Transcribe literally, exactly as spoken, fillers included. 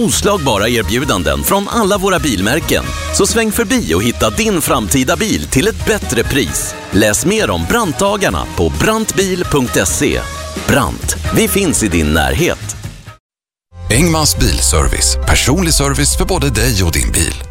oslagbara erbjudanden från alla våra bilmärken. Så sväng förbi och hitta din framtida bil till ett bättre pris. Läs mer om Brandtagarna på brantbil punkt se. Brant, vi finns i din närhet. Engmans bilservice, personlig service för både dig och din bil.